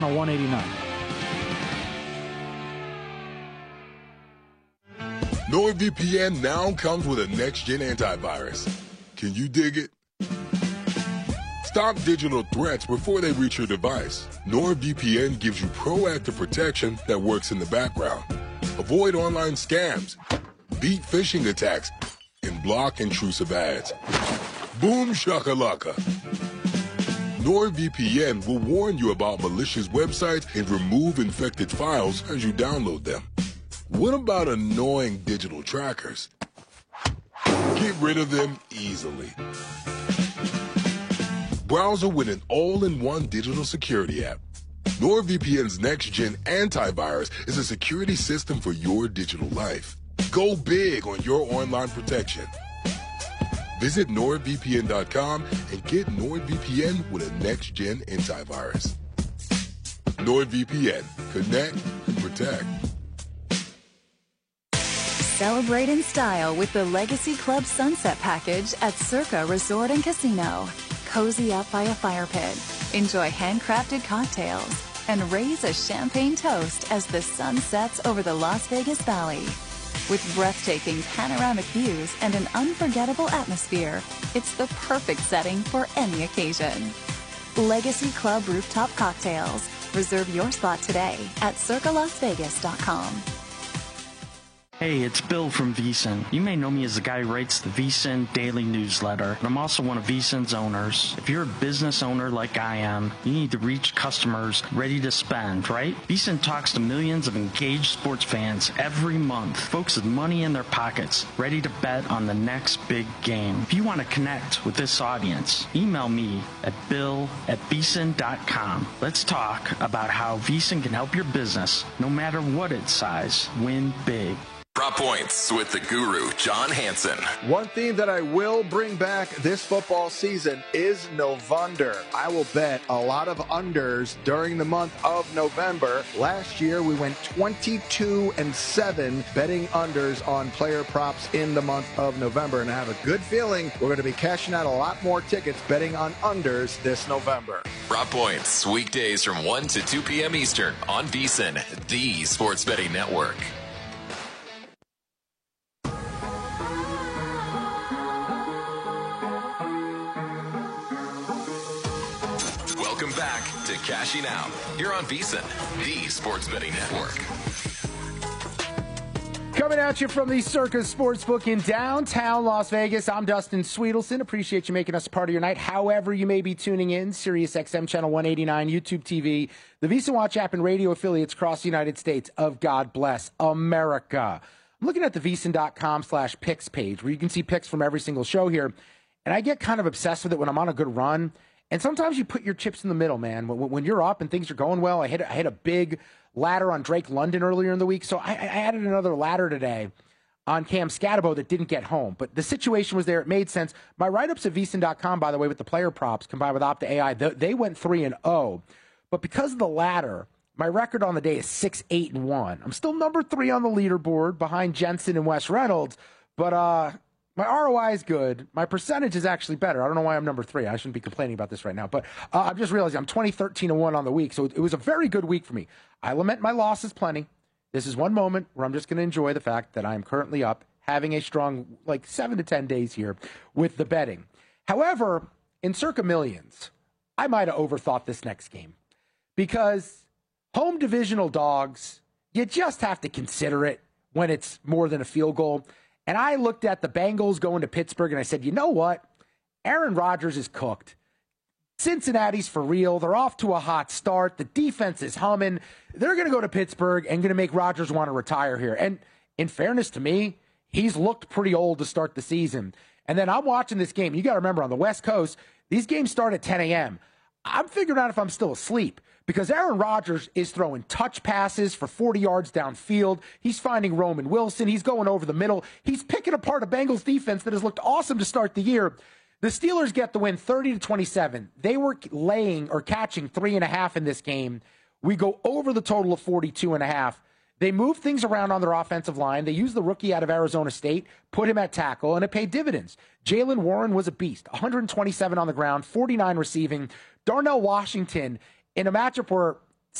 189. NordVPN now comes with a next-gen antivirus. Can you dig it? Stop digital threats before they reach your device. NordVPN gives you proactive protection that works in the background. Avoid online scams, beat phishing attacks, and block intrusive ads. Boom shakalaka. NordVPN will warn you about malicious websites and remove infected files as you download them. What about annoying digital trackers? Get rid of them easily. Browser with an all-in-one digital security app. NordVPN's next-gen antivirus is a security system for your digital life. Go big on your online protection. Visit NordVPN.com and get NordVPN with a next-gen antivirus. NordVPN. Connect and protect. Celebrate in style with the Legacy Club Sunset Package at Circa Resort and Casino. Cozy up by a fire pit, enjoy handcrafted cocktails, and raise a champagne toast as the sun sets over the Las Vegas Valley. With breathtaking panoramic views and an unforgettable atmosphere, it's the perfect setting for any occasion. Legacy Club Rooftop Cocktails. Reserve your spot today at circalasvegas.com. Hey, it's Bill from VSiN. You may know me as the guy who writes the VSiN Daily Newsletter, and I'm also one of VSiN's owners. If you're a business owner like I am, you need to reach customers ready to spend, right? VSiN talks to millions of engaged sports fans every month, folks with money in their pockets, ready to bet on the next big game. If you want to connect with this audience, email me at bill@vsin.com. Let's talk about how VSiN can help your business, no matter what its size, win big. Prop Points with the guru, John Hansen. One theme that I will bring back this football season is November. I will bet a lot of unders during the month of November. Last year, we went 22-7 betting unders on player props in the month of November. And I have a good feeling we're going to be cashing out a lot more tickets betting on unders this November. Prop Points, weekdays from 1 to 2 p.m. Eastern on VSiN, the sports betting network. Welcome back to Cashing Out here on VSiN, the sports betting network. Coming at you from the Circa Sportsbook in downtown Las Vegas, I'm Dustin Sweetelson. Appreciate you making us a part of your night. However you may be tuning in, Sirius XM Channel 189, YouTube TV, the VSiN Watch app, and radio affiliates across the United States of God bless America. I'm looking at the VSiN.com/picks page where you can see picks from every single show here, and I get kind of obsessed with it when I'm on a good run. And sometimes you put your chips in the middle, man. When you're up and things are going well, I hit a big ladder on Drake London earlier in the week. So I added another ladder today on Cam Scatabo that didn't get home. But the situation was there. It made sense. My write-ups at VSiN.com, by the way, with the player props combined with Opta AI, they went 3-0. But because of the ladder, my record on the day is 6-8-1. I'm still number 3 on the leaderboard behind Jensen and Wes Reynolds. But my ROI is good. My percentage is actually better. I don't know why I'm number 3. I shouldn't be complaining about this right now. But I'm just realizing I'm 20-13-1 on the week. So it was a very good week for me. I lament my losses plenty. This is one moment where I'm just going to enjoy the fact that I'm currently up, having a strong 7 to 10 days here with the betting. However, in Circa Millions, I might have overthought this next game. Because home divisional dogs, you just have to consider it when it's more than a field goal. And I looked at the Bengals going to Pittsburgh, and I said, you know what? Aaron Rodgers is cooked. Cincinnati's for real. They're off to a hot start. The defense is humming. They're going to go to Pittsburgh and going to make Rodgers want to retire here. And in fairness to me, he's looked pretty old to start the season. And then I'm watching this game. You got to remember, on the West Coast, these games start at 10 a.m. I'm figuring out if I'm still asleep. Because Aaron Rodgers is throwing touch passes for 40 yards downfield. He's finding Roman Wilson. He's going over the middle. He's picking apart a Bengals defense that has looked awesome to start the year. The Steelers get the win 30-27. They were laying or catching 3.5 in this game. We go over the total of 42.5. They move things around on their offensive line. They use the rookie out of Arizona State, put him at tackle, and it paid dividends. Jaylen Warren was a beast. 127 on the ground, 49 receiving. Darnell Washington, in a matchup where